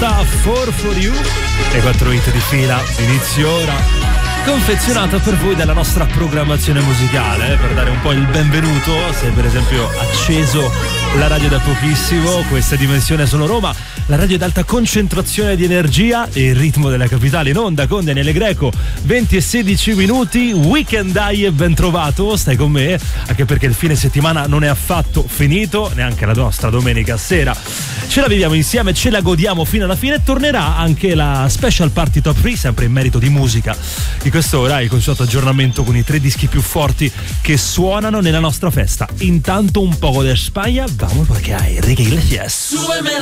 diretta 4 for You, le 4 hit di fila, inizio ora, confezionata per voi dalla nostra programmazione musicale, per dare un po' il benvenuto se per esempio acceso la radio da pochissimo. Questa Dimensione Sono Roma, la radio ad alta concentrazione di energia e il ritmo della capitale, in onda con Daniele Greco, 20 e 16 minuti, Weekend Dai e ben trovato, stai con me, anche perché il fine settimana non è affatto finito, neanche la nostra domenica sera, ce la viviamo insieme, ce la godiamo fino alla fine. Tornerà anche la Special Party Top 3, sempre in merito di musica. Di quest'ora il consueto aggiornamento con i 3 dischi più forti che suonano nella nostra festa. Intanto un poco di Spagna, vamos perché hay Enrique Iglesias.